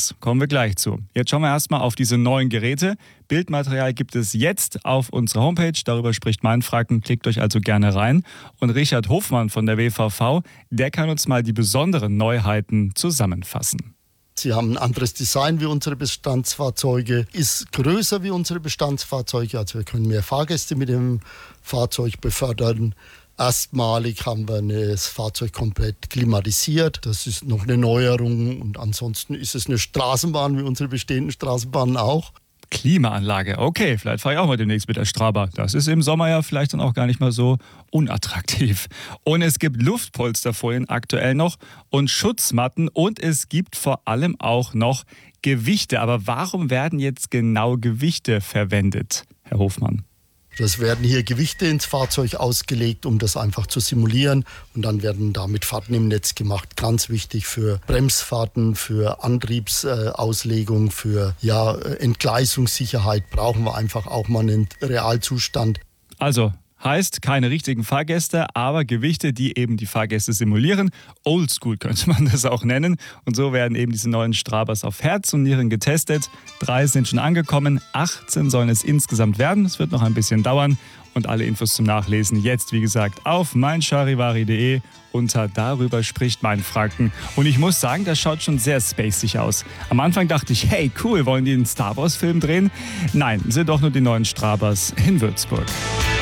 das? Kommen wir gleich zu. Jetzt schauen wir erstmal auf diese neuen Geräte. Bildmaterial gibt es jetzt auf unserer Homepage. Darüber spricht Mainfranken. Klickt euch also gerne rein. Und Richard Hofmann von der WVV, der kann uns mal die besonderen Neuheiten zusammenfassen. Sie haben ein anderes Design wie unsere Bestandsfahrzeuge, ist größer wie unsere Bestandsfahrzeuge, also wir können mehr Fahrgäste mit dem Fahrzeug befördern. Erstmalig haben wir das Fahrzeug komplett klimatisiert, das ist noch eine Neuerung und ansonsten ist es eine Straßenbahn wie unsere bestehenden Straßenbahnen auch. Klimaanlage, okay, vielleicht fahre ich auch mal demnächst mit der Straba. Das ist im Sommer ja vielleicht dann auch gar nicht mal so unattraktiv. Und es gibt Luftpolsterfolien aktuell noch und Schutzmatten und es gibt vor allem auch noch Gewichte. Aber warum werden jetzt genau Gewichte verwendet, Herr Hofmann? Das werden hier Gewichte ins Fahrzeug ausgelegt, um das einfach zu simulieren. Und dann werden damit Fahrten im Netz gemacht. Ganz wichtig für Bremsfahrten, für Antriebsauslegung, für Entgleisungssicherheit brauchen wir einfach auch mal einen Realzustand. Also heißt keine richtigen Fahrgäste, aber Gewichte, die eben die Fahrgäste simulieren. Oldschool könnte man das auch nennen. Und so werden eben diese neuen Strabas auf Herz und Nieren getestet. 3 sind schon angekommen, 18 sollen es insgesamt werden. Es wird noch ein bisschen dauern. Und alle Infos zum Nachlesen jetzt, wie gesagt, auf meincharivari.de unter Darüber spricht Mainfranken. Und ich muss sagen, das schaut schon sehr spacig aus. Am Anfang dachte ich, hey, cool, wollen die einen Star Wars-Film drehen? Nein, sind doch nur die neuen Strabas in Würzburg.